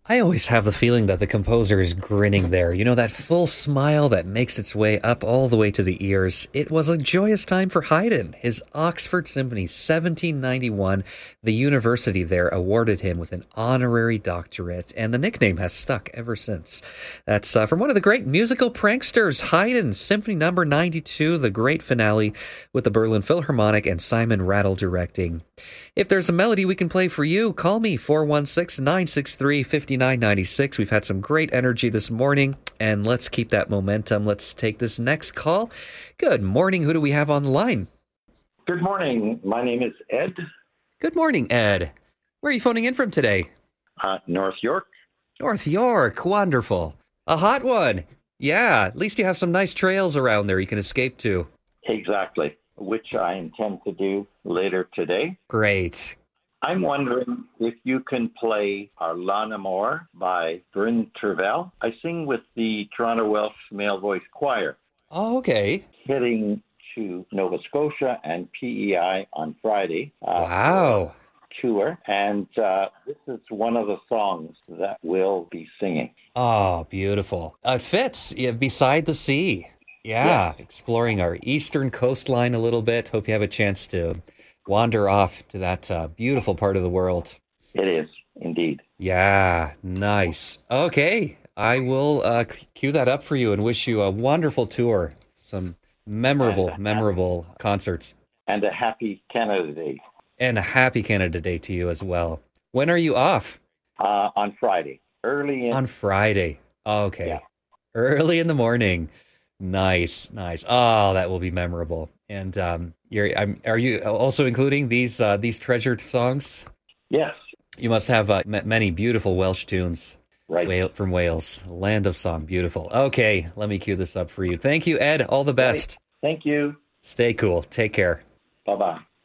I always have the feeling that the composer is grinning there. You know, that full smile that makes its way up all the way to the ears. It was a joyous time for Haydn. His Oxford Symphony, 1791. The university there awarded him with an honorary doctorate, and the nickname has stuck ever since. That's from one of the great musical pranksters, Haydn, Symphony Number 92, the great finale with the Berlin Philharmonic and Simon Rattle directing. If there's a melody we can play for you, call me, 416-963-5996. We've had some great energy this morning, and let's keep that momentum. Let's take this next call. Good morning. Who do we have on the line? Good morning. My name is Ed. Good morning, Ed. Where are you phoning in from today? North York. North York. Wonderful. A hot one. Yeah, at least you have some nice trails around there you can escape to. Exactly, which I intend to do later today. Great. I'm wondering if you can play Arlan Amor by Bryn Tervel. I sing with the Toronto Welsh Male Voice Choir. Oh, okay. Heading to Nova Scotia and PEI on Friday. Wow. Tour, and this is one of the songs that we'll be singing. Oh, beautiful. It fits. Yeah, beside the sea. Yeah, exploring our eastern coastline a little bit. Hope you have a chance to wander off to that beautiful part of the world. It is, indeed. Yeah, nice. Okay, I will cue that up for you and wish you a wonderful tour. Some memorable concerts. And a happy Canada Day. And a happy Canada Day to you as well. When are you off? On Friday. On Friday. Okay. Yeah. Early in the morning. Nice. Oh, that will be memorable. And are you also including these treasured songs? Yes. You must have many beautiful Welsh tunes. Right. From Wales, land of song, beautiful. Okay, let me cue this up for you. Thank you, Ed. All the best. Right. Thank you. Stay cool. Take care. Bye-bye.